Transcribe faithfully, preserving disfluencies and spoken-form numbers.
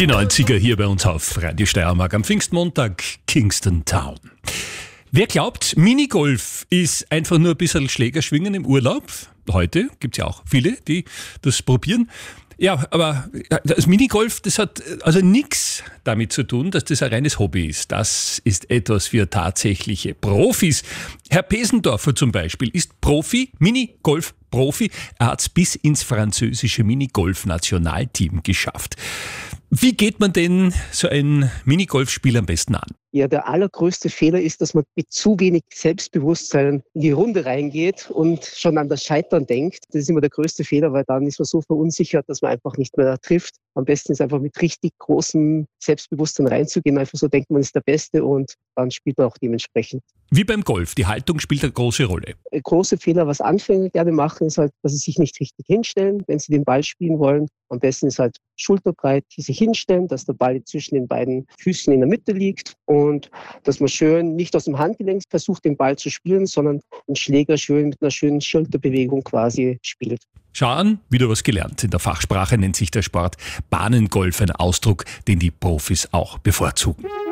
Die neunziger hier bei uns auf Radio Steiermark am Pfingstmontag, Kingston Town. Wer glaubt, Minigolf ist einfach nur ein bisschen Schlägerschwingen im Urlaub? Heute gibt es ja auch viele, die das probieren. Ja, aber das Minigolf, das hat also nichts damit zu tun, dass das ein reines Hobby ist. Das ist etwas für tatsächliche Profis. Herr Pesendorfer zum Beispiel ist Profi, Minigolf-Profi. Er hat es bis ins französische Minigolf-Nationalteam geschafft. Wie geht man denn so ein Minigolfspiel am besten an? Ja, der allergrößte Fehler ist, dass man mit zu wenig Selbstbewusstsein in die Runde reingeht und schon an das Scheitern denkt. Das ist immer der größte Fehler, weil dann ist man so verunsichert, dass man einfach nicht mehr trifft. Am besten ist einfach mit richtig großem Selbstbewusstsein reinzugehen. Einfach so denkt man ist der Beste und dann spielt man auch dementsprechend. Wie beim Golf, die Haltung spielt eine große Rolle. Ein großer Fehler, was Anfänger gerne machen, ist halt, dass sie sich nicht richtig hinstellen, wenn sie den Ball spielen wollen. Am besten ist halt schulterbreit sich hinstellen, dass der Ball zwischen den beiden Füßen in der Mitte liegt und dass man schön nicht aus dem Handgelenk versucht, den Ball zu spielen, sondern den Schläger schön mit einer schönen Schulterbewegung quasi spielt. Schau an, wieder was gelernt. In der Fachsprache nennt sich der Sport Bahnengolf, ein Ausdruck, den die Profis auch bevorzugen.